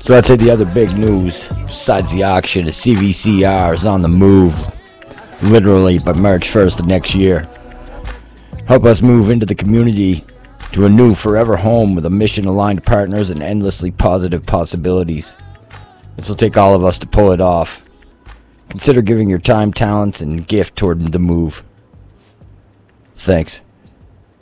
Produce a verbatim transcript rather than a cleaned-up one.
So I'd say the other big news, besides the auction, is C V C R is on the move, literally by March first of next year. Help us move into the community to a new forever home with a mission-aligned partners and endlessly positive possibilities. This will take all of us to pull it off. Consider giving your time, talents, and gift toward the move. Thanks.